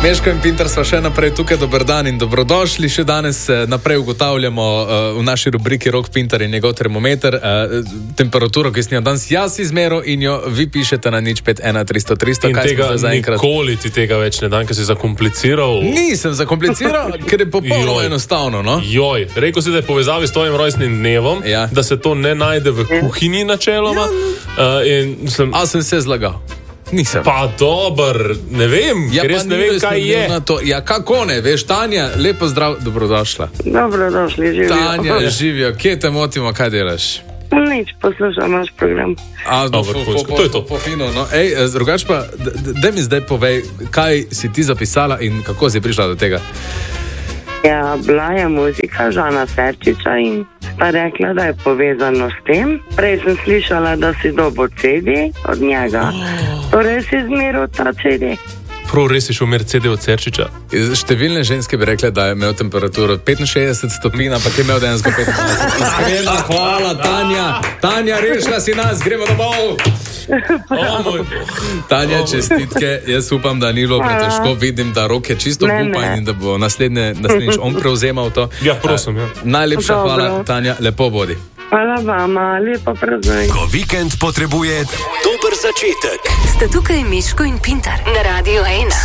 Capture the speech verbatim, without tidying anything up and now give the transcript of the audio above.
Meško in Pintar sva še naprej tukaj, dober dan in dobrodošli. Še danes naprej ugotavljamo uh, v naši rubriki Rok Pintar in njegov termometer uh, temperaturo, ki sem jo danes jaz izmeril in jo vi pišete na nič pet ena tristo tristo. In tega nikoli ti tega več ne dan, ker si zakompliciral. Nisem zakompliciral, ker je popolnoma enostavno, no? Joj, rekel si, da je povezavi s tvojim rojstnim dnevom, ja. Da se to ne najde v kuhinji načeloma. Ja. Uh, in sem... A sem se zlagal. Nisem. Pa dober, ne vem, ja, ker jaz ne vem, kaj je. Ja, kako ne, veš, Tanja, lepo zdrav, dobrodošla. Dobrodošli, živijo. Tanja, živijo, kje te motimo, kaj delaš? Nič, poslušam naš program. A, no, dober, po, po, po, to je to. Po, po fino, no. Ej, drugač pa, daj mi zdaj povej, kaj si ti zapisala in kako si prišla do tega? Ja, bila je muzika Žana Ferčiča in sta rekla, da je povezano s tem. Prej sem slišala, da si dobil C D od njega. Torej si izmeril ta C D. Prav, res si šel mer C D od Ferčiča? Številne ženske bi rekle, da je imel temperaturo petinšestdeset stopinj, ampak je imel dejansko petindvajset. Iskrena hvala, Tanja. Tanja, rešila si nas, gremo domov. Oh, Tanja, čestitke, jaz upam, da ni bilo pretežko, vidim, da Rok je čisto upan in da bo naslednje, naslednjič on prevzemal to. Ja, prosim, ja. Najlepša Dobro. Hvala, Tanja, lepo bodi. Hvala vama, lepo praznuj. Ko vikend potrebuje dober začetek. Ste tukaj Miško in Pintar na Radio ena.